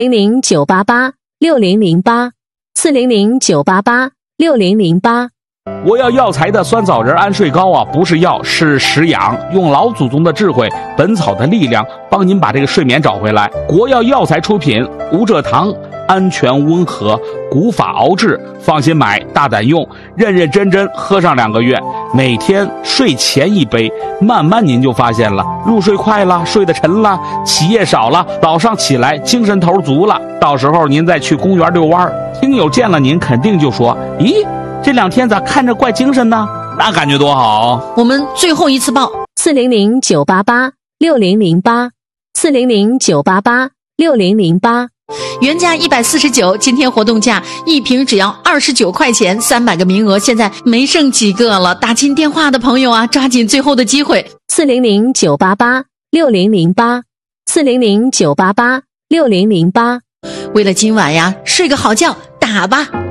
400-988-6008，400-988-6008。 我要药材的酸枣仁安睡膏啊，不是药，是食养，用老祖宗的智慧，本草的力量，帮您把这个睡眠找回来。国药药材出品，无蔗糖，安全温和，古法熬制，放心买，大胆用，认认真真喝上2个月，每天睡前1杯，慢慢您就发现了，入睡快了，睡得沉了，起夜少了，早上起来精神头足了。到时候您再去公园遛弯，听友见了您肯定就说，咦，这2天咋看着怪精神呢？那感觉多好。 我们最后一次报 400-988-6008，400-988-6008。 原价149，今天活动价1瓶只要29块钱，300个名额，现在没剩几个了。打进电话的朋友啊，抓紧最后的机会。 400-988-6008，400-988-6008。 为了今晚呀，睡个好觉，打吧。